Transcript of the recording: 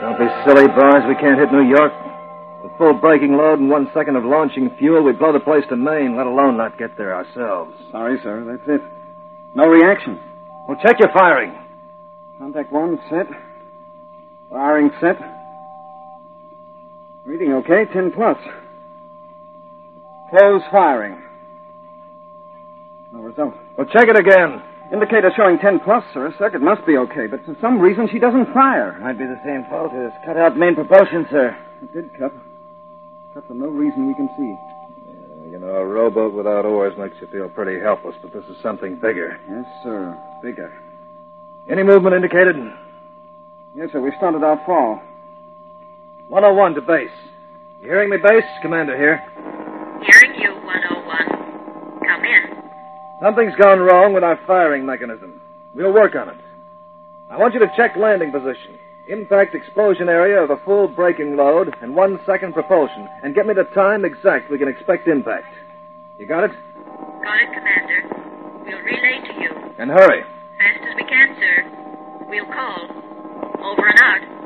Don't be silly, boys. We can't hit New York. With full braking load and 1 second of launching fuel, we'd blow the place to Maine, let alone not get there ourselves. Sorry, sir. That's it. No reaction. Well, check your firing. Contact 1 set. Firing set. Reading okay, 10 plus. Close firing. No result. Well, check it again. Indicator showing 10 plus, sir. Circuit must be okay, but for some reason she doesn't fire. Might be the same fault as cut out main propulsion, sir. It did cut. Cut for no reason we can see. You know, a rowboat without oars makes you feel pretty helpless, but this is something bigger. Yes, sir. Bigger. Any movement indicated? Yes, sir. We started our fall. 101 to base. You hearing me, base? Commander here. Hearing you, 101. Come in. Something's gone wrong with our firing mechanism. We'll work on it. I want you to check landing position, impact explosion area of a full braking load, and 1 second propulsion, and get me the time exact we can expect impact. You got it? Got it, Commander. We'll relay to you. And hurry. Fast as we can, sir. We'll call. Over and out.